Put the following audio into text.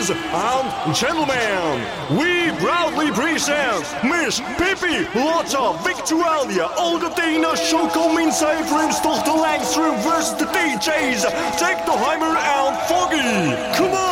Ladies and gentlemen, we proudly present Miss Pippi Lotta Victualia Olga-Dana Choco-Mint Zuiveringstochter Langström versus de DJ's Technoheimer and Foggy. Come on!